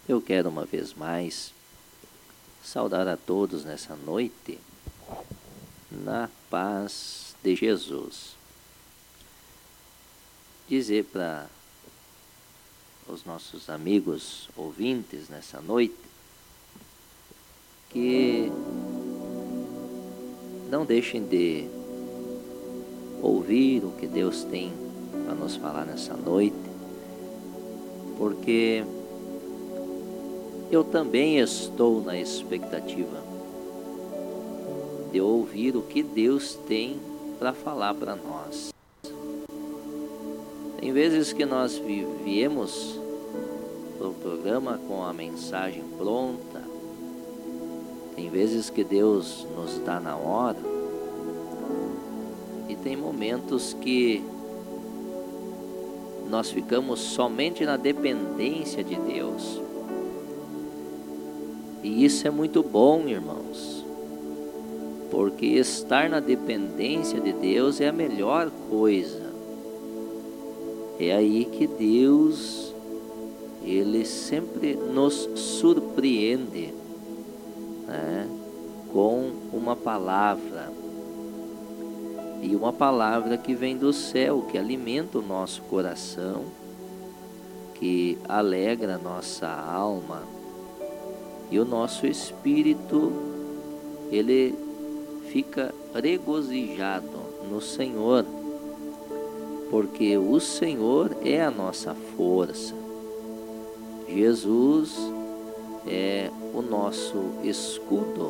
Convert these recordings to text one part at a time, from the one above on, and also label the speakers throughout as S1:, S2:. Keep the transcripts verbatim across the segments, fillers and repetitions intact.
S1: Eu quero uma vez mais saudar a todos nessa noite na paz de Jesus. Dizer para os nossos amigos ouvintes nessa noite que não deixem de ouvir o que Deus tem para nos falar nessa noite, porque eu também estou na expectativa de ouvir o que Deus tem para falar para nós. Tem vezes que nós viemos para o programa com a mensagem pronta, tem vezes que Deus nos dá na hora, e tem momentos que nós ficamos somente na dependência de Deus. E isso é muito bom, irmãos, porque estar na dependência de Deus é a melhor coisa. É aí que Deus, Ele sempre nos surpreende, né, com uma palavra. E uma palavra que vem do céu, que alimenta o nosso coração, que alegra a nossa alma. E o nosso espírito, ele fica regozijado no Senhor, porque o Senhor é a nossa força. Jesus é o nosso escudo.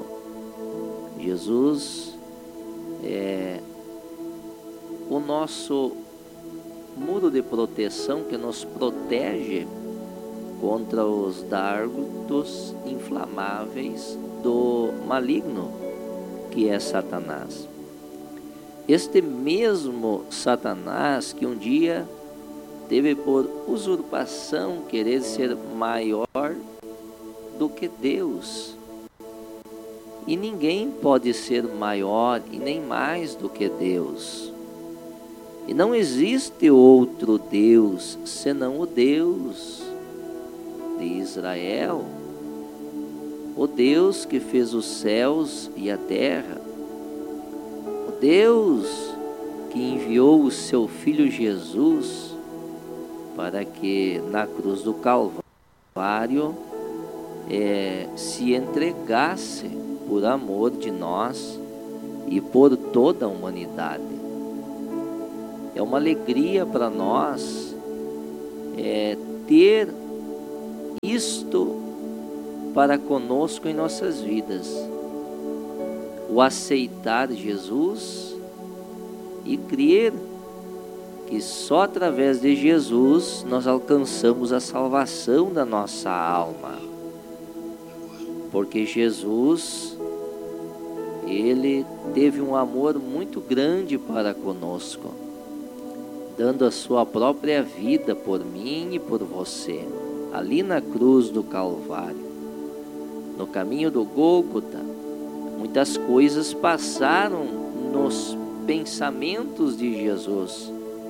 S1: Jesus é o nosso muro de proteção que nos protege contra os dardos inflamáveis do maligno, que é Satanás. Este mesmo Satanás que um dia teve por usurpação querer ser maior do que Deus. E ninguém pode ser maior e nem mais do que Deus. E não existe outro Deus senão o Deus de Israel, o Deus que fez os céus e a terra, o Deus que enviou o seu Filho Jesus para que na cruz do Calvário é, se entregasse por amor de nós e por toda a humanidade. É uma alegria para nós é, ter isto para conosco em nossas vidas, o aceitar Jesus e crer que só através de Jesus nós alcançamos a salvação da nossa alma, porque Jesus, Ele teve um amor muito grande para conosco, dando a sua própria vida por mim e por você, ali na cruz do Calvário. No caminho do Gólgota, muitas coisas passaram nos pensamentos de Jesus.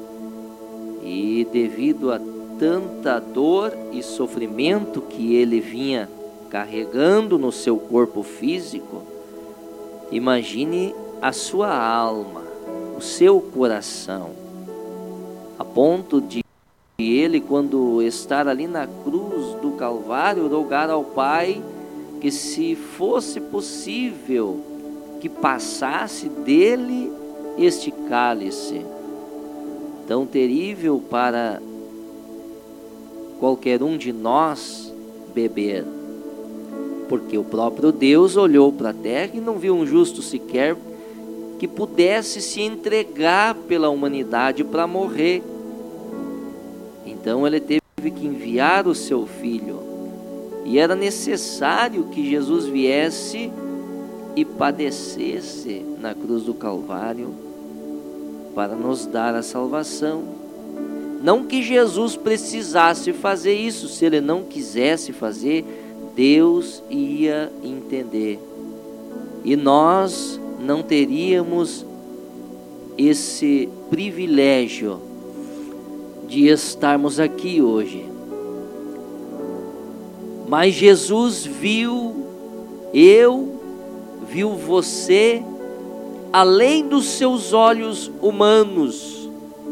S1: E devido a tanta dor e sofrimento que ele vinha carregando no seu corpo físico, imagine a sua alma, o seu coração, a ponto de ele, quando estar ali na cruz do Calvário, rogar ao Pai que, se fosse possível, que passasse dele este cálice tão terrível para qualquer um de nós beber, porque o próprio Deus olhou para a terra e não viu um justo sequer que pudesse se entregar pela humanidade para morrer. Então ele teve que enviar o seu Filho, e era necessário que Jesus viesse e padecesse na cruz do Calvário para nos dar a salvação. Não que Jesus precisasse fazer isso, se ele não quisesse fazer, Deus ia entender, e nós não teríamos esse privilégio de estarmos aqui hoje. Mas Jesus viu eu, viu você, além dos seus olhos humanos,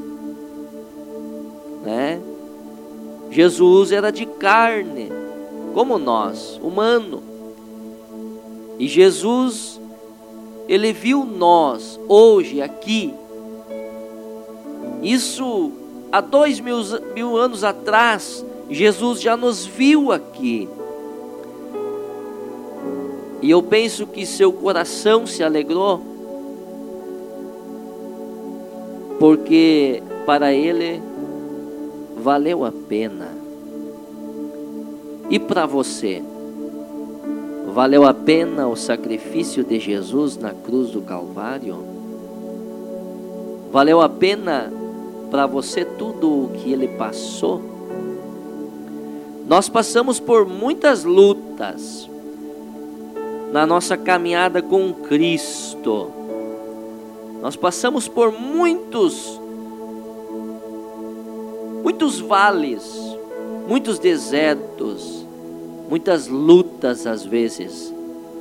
S1: né? Jesus era de carne, como nós, humano. E Jesus, Ele viu nós, hoje, aqui. Isso, há dois mil, mil anos atrás, Jesus já nos viu aqui. E eu penso que seu coração se alegrou, porque para Ele valeu a pena. E para você, valeu a pena o sacrifício de Jesus na cruz do Calvário? Valeu a pena para você tudo o que Ele passou? Nós passamos por muitas lutas na nossa caminhada com Cristo. Nós passamos por muitos, muitos vales, muitos desertos, muitas lutas às vezes.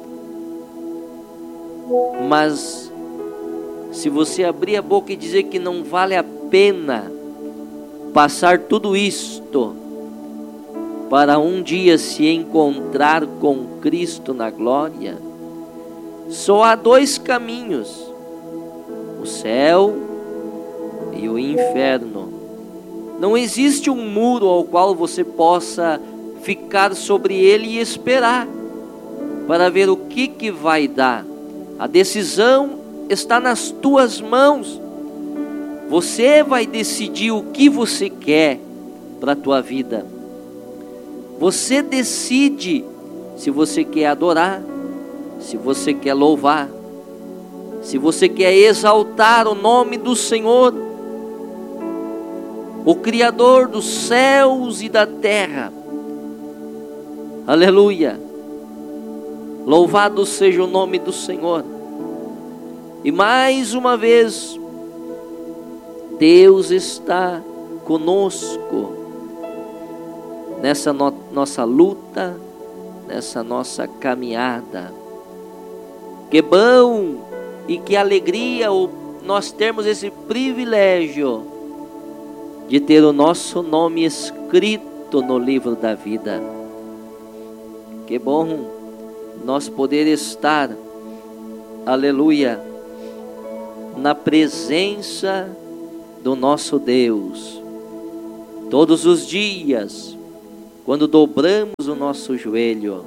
S1: Mas se você abrir a boca e dizer que não vale a pena passar tudo isto para um dia se encontrar com Cristo na glória, só há dois caminhos: o céu e o inferno. Não existe um muro ao qual você possa ficar sobre ele e esperar para ver o que que vai dar. A decisão está nas tuas mãos. Você vai decidir o que você quer para a tua vida. Você decide se você quer adorar, se você quer louvar, se você quer exaltar o nome do Senhor, o Criador dos céus e da terra. Aleluia! Louvado seja o nome do Senhor. E mais uma vez, Deus está conosco nessa no- nossa luta, nessa nossa caminhada. Que bom e que alegria nós termos esse privilégio de ter o nosso nome escrito no livro da vida. Que bom nós poder estar, aleluia, na presença do nosso Deus todos os dias, quando dobramos o nosso joelho.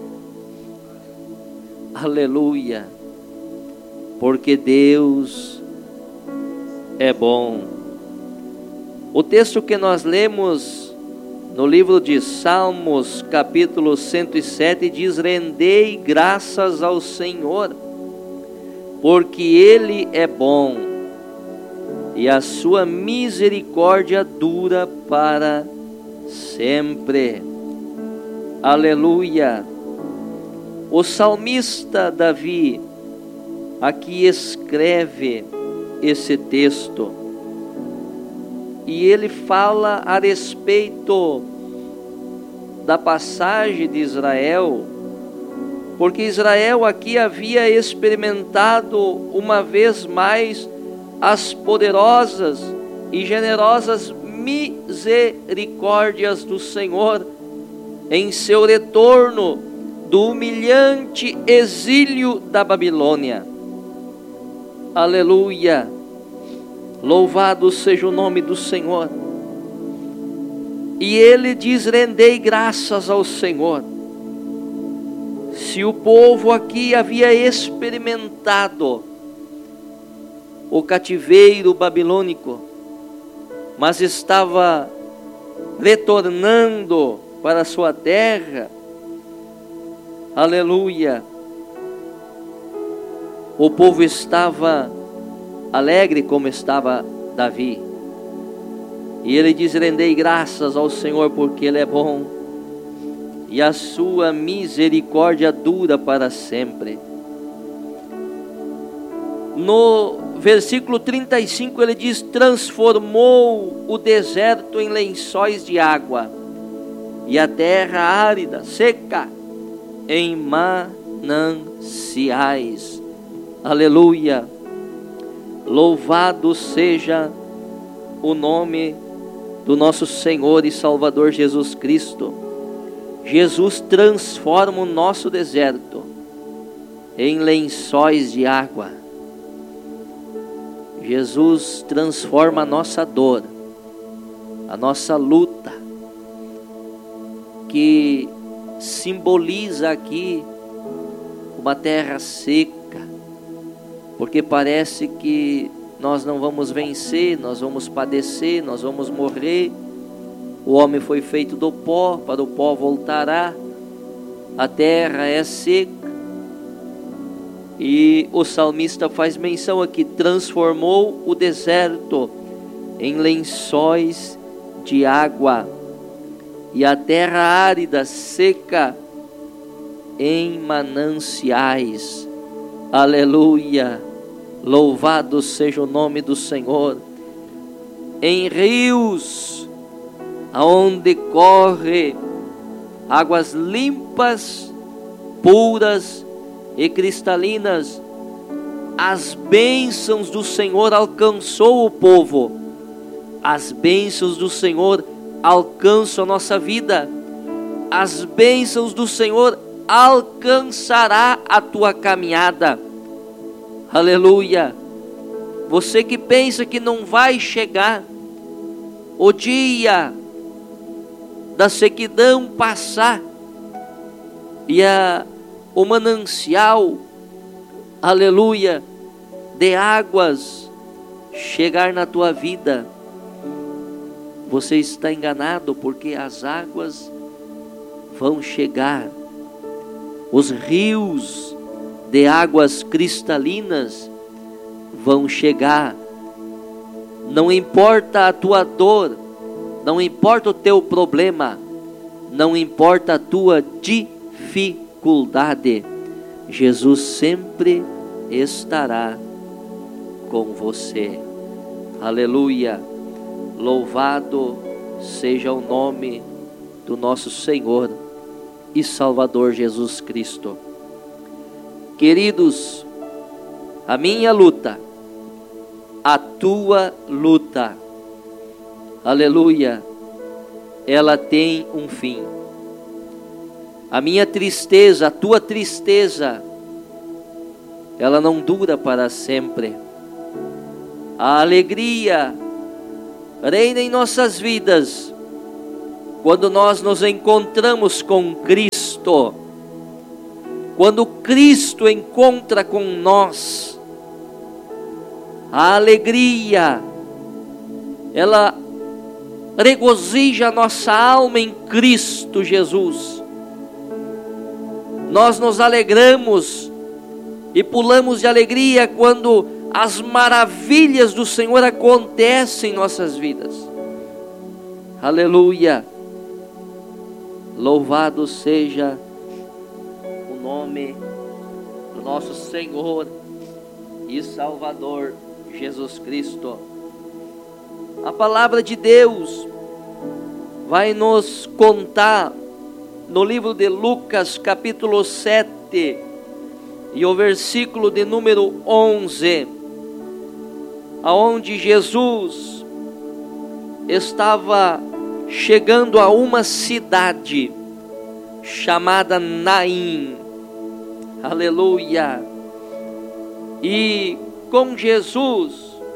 S1: Aleluia, porque Deus é bom. O texto que nós lemos no livro de Salmos, capítulo cento e sete, diz: rendei graças ao Senhor, porque Ele é bom, e a sua misericórdia dura para sempre. Aleluia. O salmista Davi aqui escreve esse texto, e ele fala a respeito da passagem de Israel, porque Israel aqui havia experimentado uma vez mais as poderosas e generosas misericórdias do Senhor em seu retorno do humilhante exílio da Babilônia. Aleluia! Louvado seja o nome do Senhor. E ele diz: rendei graças ao Senhor. Se o povo aqui havia experimentado o cativeiro babilônico, mas estava retornando para a sua terra, aleluia, o povo estava alegre como estava Davi. E ele diz: rendei graças ao Senhor, porque Ele é bom, e a sua misericórdia dura para sempre. No versículo trinta e cinco ele diz: transformou o deserto em lençóis de água, e a terra árida, seca, em mananciais. Aleluia! Louvado seja o nome do nosso Senhor e Salvador Jesus Cristo. Jesus transforma o nosso deserto em lençóis de água. Jesus transforma a nossa dor, a nossa luta, que simboliza aqui uma terra seca, porque parece que nós não vamos vencer, nós vamos padecer, nós vamos morrer. O homem foi feito do pó, para o pó voltará. A terra é seca. E o salmista faz menção aqui: transformou o deserto em lençóis de água, e a terra árida, seca, em mananciais. Aleluia! Louvado seja o nome do Senhor. Em rios, aonde corre águas limpas, puras e cristalinas, as bênçãos do Senhor alcançou o povo. As bênçãos do Senhor alcançam a nossa vida. As bênçãos do Senhor alcançará a tua caminhada. Aleluia! Você que pensa que não vai chegar o dia da sequidão passar e a, o manancial, aleluia, de águas chegar na tua vida, você está enganado, porque as águas vão chegar. Os rios de águas cristalinas vão chegar. Não importa a tua dor, não importa o teu problema, não importa a tua dificuldade, Jesus sempre estará com você. Aleluia! Louvado seja o nome do nosso Senhor e Salvador Jesus Cristo. Queridos, a minha luta, a tua luta, aleluia, ela tem um fim. A minha tristeza, a tua tristeza, ela não dura para sempre. A alegria reina em nossas vidas quando nós nos encontramos com Cristo. Quando Cristo encontra com nós, a alegria, ela regozija a nossa alma em Cristo Jesus. Nós nos alegramos e pulamos de alegria quando as maravilhas do Senhor acontecem em nossas vidas. Aleluia! Louvado seja o nome do nosso Senhor e Salvador Jesus Cristo. A palavra de Deus vai nos contar no livro de Lucas, capítulo sete, e o versículo de número onze, aonde Jesus estava chegando a uma cidade chamada Naim. Aleluia! E com Jesus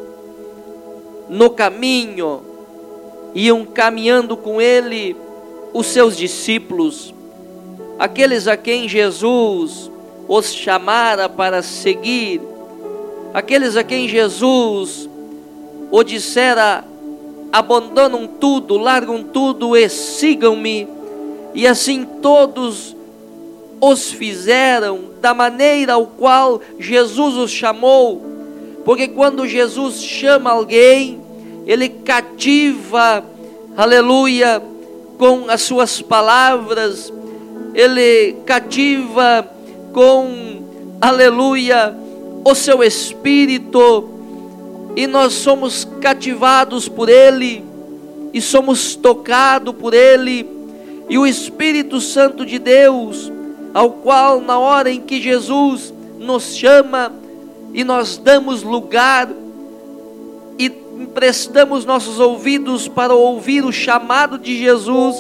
S1: no caminho iam caminhando com ele os seus discípulos, aqueles a quem Jesus os chamara para seguir, aqueles a quem Jesus o dissera: abandonam tudo, largam tudo e sigam-me. E assim todos os fizeram da maneira ao qual Jesus os chamou, porque quando Jesus chama alguém, Ele cativa, aleluia, com as suas palavras, Ele cativa com, aleluia, o seu Espírito, e nós somos cativados por Ele, e somos tocados por Ele, E o Espírito Santo de Deus, ao qual na hora em que Jesus nos chama e nós damos lugar e emprestamos nossos ouvidos para ouvir o chamado de Jesus,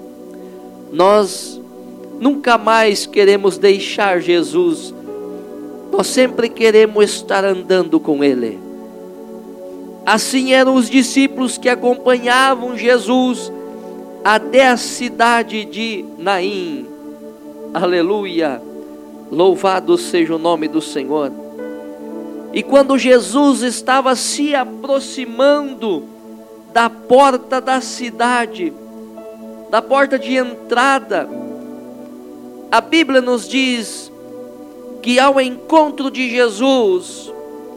S1: nós nunca mais queremos deixar Jesus, nós sempre queremos estar andando com Ele. Assim eram os discípulos que acompanhavam Jesus até a cidade de Naim. Aleluia, louvado seja o nome do Senhor. E quando Jesus estava se aproximando da porta da cidade, da porta de entrada, a Bíblia nos diz que ao encontro de Jesus,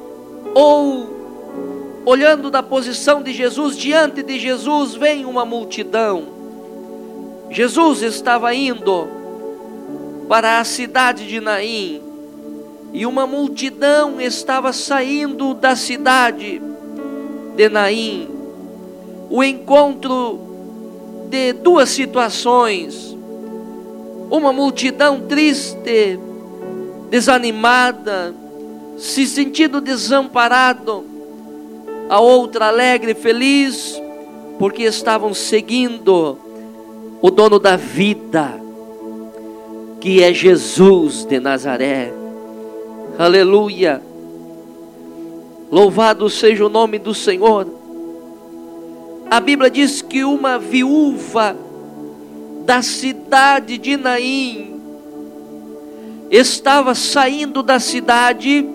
S1: ou olhando da posição de Jesus, diante de Jesus vem uma multidão. Jesus estava indo para a cidade de Naim, e uma multidão estava saindo da cidade de Naim. O encontro de duas situações: uma multidão triste, desanimada, se sentindo desamparado, a outra alegre e feliz, porque estavam seguindo o dono da vida, que é Jesus de Nazaré. Aleluia, louvado seja o nome do Senhor. A Bíblia diz que uma viúva da cidade de Naim estava saindo da cidade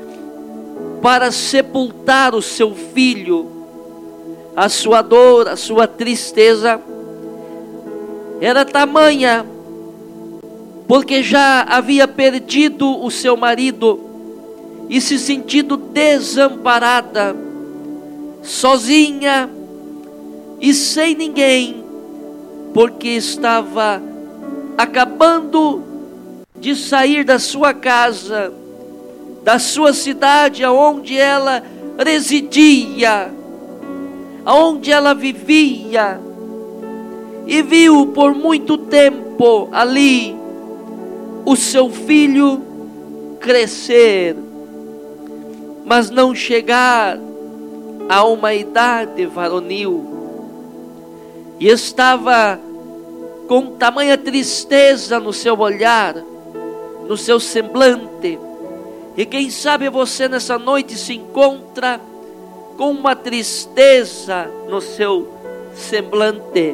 S1: para sepultar o seu filho. A sua dor, a sua tristeza era tamanha, porque já havia perdido o seu marido e se sentindo desamparada, sozinha e sem ninguém, porque estava acabando de sair da sua casa, da sua cidade, aonde ela residia, aonde ela vivia, e viu por muito tempo ali o seu filho crescer, mas não chegar a uma idade varonil, e estava com tamanha tristeza no seu olhar, no seu semblante. E quem sabe você nessa noite se encontra com uma tristeza no seu semblante,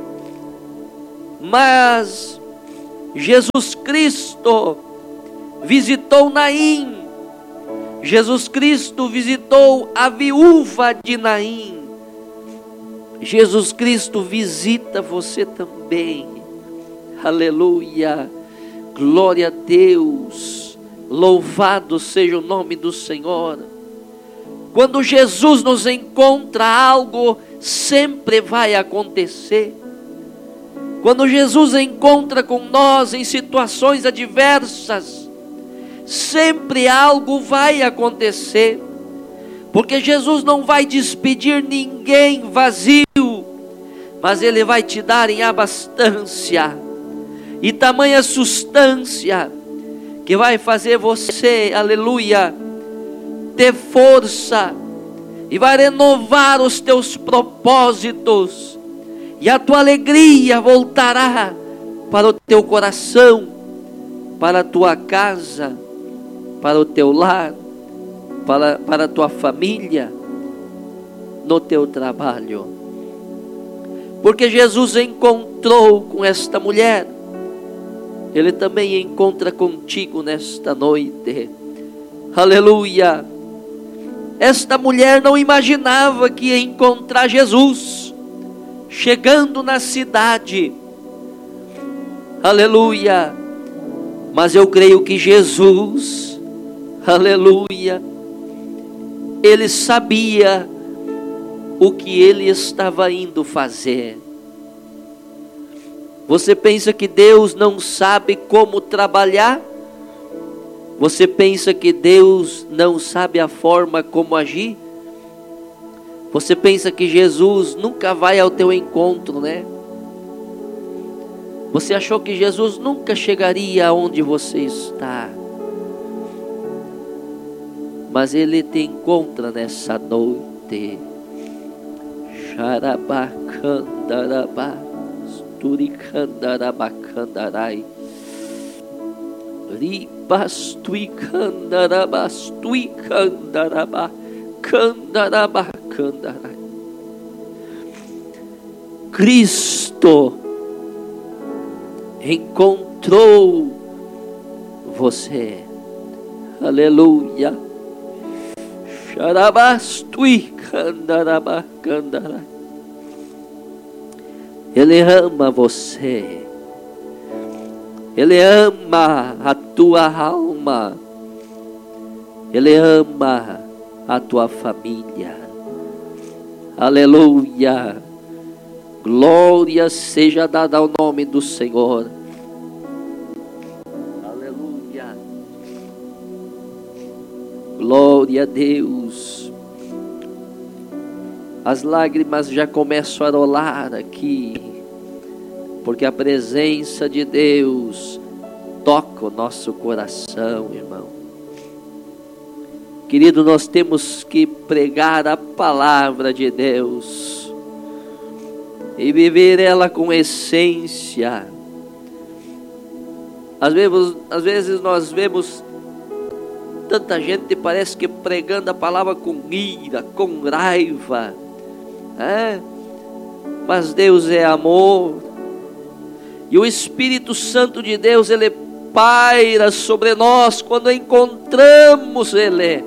S1: mas Jesus Cristo visitou Naim, Jesus Cristo visitou a viúva de Naim. Jesus Cristo visita você também. Aleluia, glória a Deus, louvado seja o nome do Senhor. Quando Jesus nos encontra, algo sempre vai acontecer. Quando Jesus encontra com nós em situações adversas, sempre algo vai acontecer, porque Jesus não vai despedir ninguém vazio, mas Ele vai te dar em abastança, e tamanha substância, que vai fazer você, aleluia, ter força, e vai renovar os teus propósitos, e a tua alegria voltará para o teu coração, para a tua casa, para o teu lar, para, para a tua família, no teu trabalho. Porque Jesus encontrou com esta mulher, Ele também encontra contigo nesta noite. Aleluia. Esta mulher não imaginava que ia encontrar Jesus chegando na cidade. Aleluia. Mas eu creio que Jesus, aleluia, Ele sabia o que Ele estava indo fazer. Você pensa que Deus não sabe como trabalhar? Você pensa que Deus não sabe a forma como agir? Você pensa que Jesus nunca vai ao teu encontro, né? Você achou que Jesus nunca chegaria aonde você está, mas Ele te encontra nessa noite. Xarabacandarabá, Turicandarabacandaraí, Ribastuicandarabás, Tuicandarabá, Candarabacandarai. Cristo encontrou você. Aleluia. Xarabastuicandarabacandaraí. Ele ama você. Ele ama a tua alma. Ele ama a tua família. Aleluia. Glória seja dada ao nome do Senhor. Aleluia. Glória a Deus. As lágrimas já começam a rolar aqui, porque a presença de Deus toca o nosso coração, irmão. Querido, nós temos que pregar a palavra de Deus e viver ela com essência. Às vezes, às vezes nós vemos tanta gente, parece que pregando a palavra com ira, com raiva, é? Mas Deus é amor, e o Espírito Santo de Deus, Ele paira sobre nós quando encontramos Ele.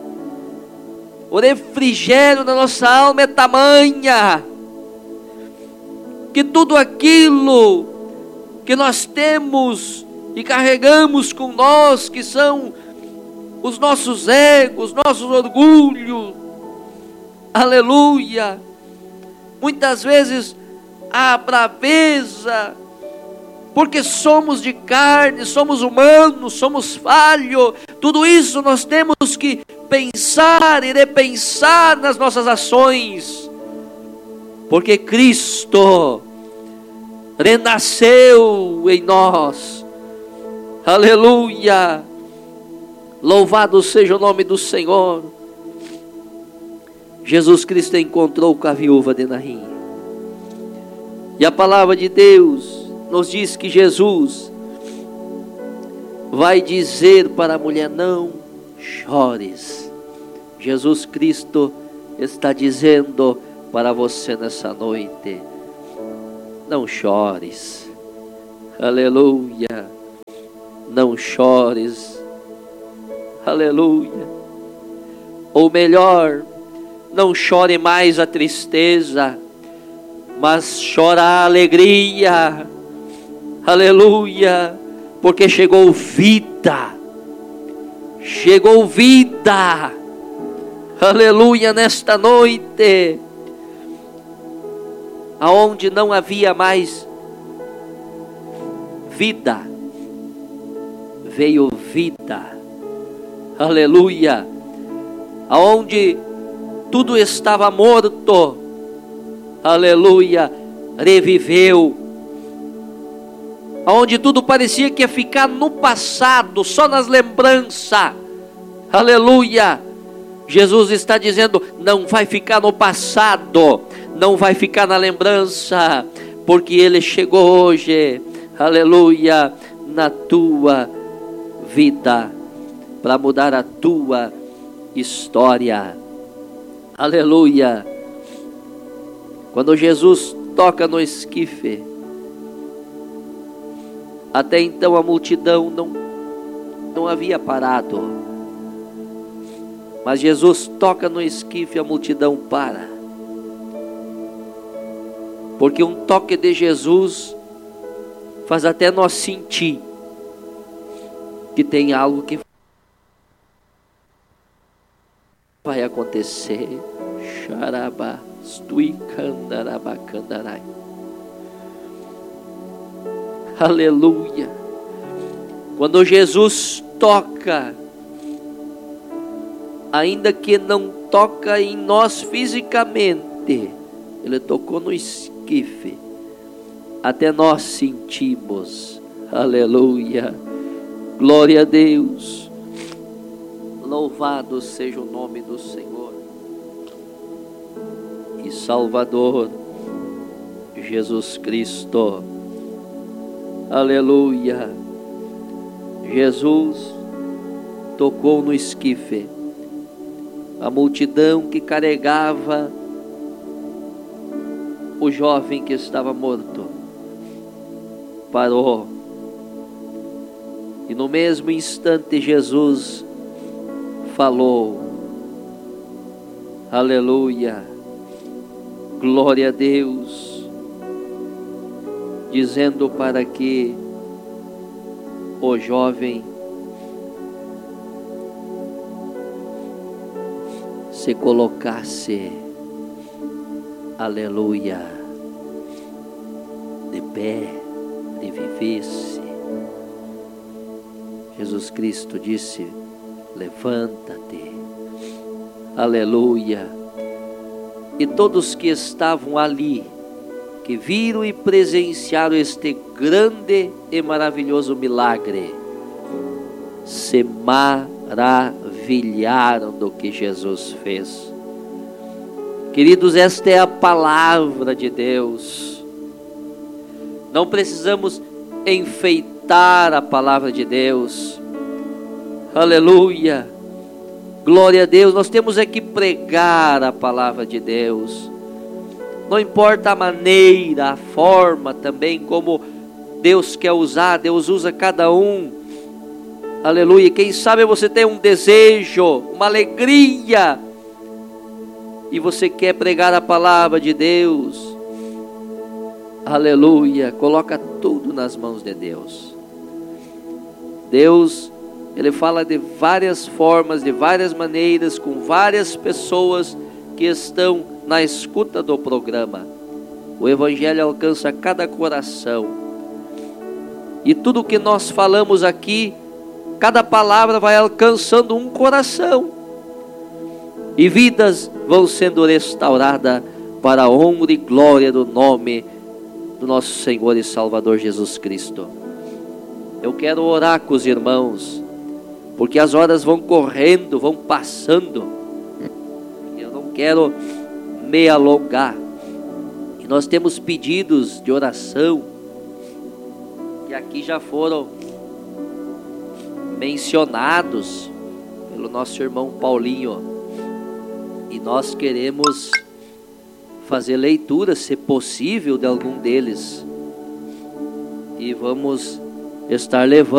S1: O refrigério da nossa alma é tamanha, que tudo aquilo que nós temos e carregamos com nós, que são os nossos egos, nossos orgulhos, aleluia, muitas vezes a braveza, porque somos de carne, somos humanos, somos falhos, tudo isso nós temos que pensar e repensar nas nossas ações, porque Cristo renasceu em nós. Aleluia, louvado seja o nome do Senhor. Jesus Cristo encontrou com a viúva de Naim, e a palavra de Deus nos diz que Jesus vai dizer para a mulher: não chores. Jesus Cristo está dizendo para você nessa noite: não chores. Aleluia, não chores. Aleluia. Ou melhor, não chore mais a tristeza, mas chora a alegria. Aleluia, porque chegou vida. Chegou vida. Aleluia, nesta noite, aonde não havia mais vida, veio vida. Aleluia, aonde tudo estava morto, aleluia, reviveu. Aonde tudo parecia que ia ficar no passado, só nas lembranças, aleluia, Jesus está dizendo: não vai ficar no passado, não vai ficar na lembrança, porque Ele chegou hoje, aleluia, na tua vida, para mudar a tua história. Aleluia. Quando Jesus toca no esquife, até então a multidão não, não havia parado, mas Jesus toca no esquife, a multidão para, porque um toque de Jesus faz até nós sentir que tem algo que vai acontecer. Xarabá, Stuicandarabacandaraí. Aleluia. Quando Jesus toca, ainda que não toca em nós fisicamente, Ele tocou no esquife, até nós sentimos. Aleluia. Glória a Deus. Louvado seja o nome do Senhor e Salvador Jesus Cristo. Aleluia. Jesus tocou no esquife. A multidão que carregava o jovem que estava morto parou. E no mesmo instante Jesus falou. Aleluia. Glória a Deus. Dizendo para que o jovem se colocasse, aleluia, de pé, de vivesse. Jesus Cristo disse: levanta-te, aleluia. E todos que estavam ali, que viram e presenciaram este grande e maravilhoso milagre, se maravilharam do que Jesus fez. Queridos, esta é a palavra de Deus. Não precisamos enfeitar a palavra de Deus. Aleluia. Glória a Deus. Nós temos é que pregar a palavra de Deus. Não importa a maneira, a forma também, como Deus quer usar, Deus usa cada um. Aleluia. Quem sabe você tem um desejo, uma alegria, e você quer pregar a palavra de Deus. Aleluia. Coloca tudo nas mãos de Deus. Deus, Ele fala de várias formas, de várias maneiras, com várias pessoas que estão na escuta do programa. O Evangelho alcança cada coração. E tudo que nós falamos aqui, cada palavra vai alcançando um coração. E vidas vão sendo restauradas para a honra e glória do nome do nosso Senhor e Salvador Jesus Cristo. Eu quero orar com os irmãos, porque as horas vão correndo, vão passando. Eu não quero me alongar. E nós temos pedidos de oração que aqui já foram mencionados pelo nosso irmão Paulinho, e nós queremos fazer leitura, se possível, de algum deles, e vamos estar levando